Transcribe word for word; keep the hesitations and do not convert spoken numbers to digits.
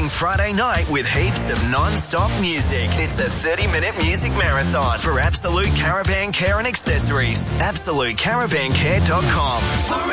exciting Friday night with heaps of non-stop music. It's a thirty-minute music marathon for Absolute Caravan Care and Accessories. absolute caravan care dot com.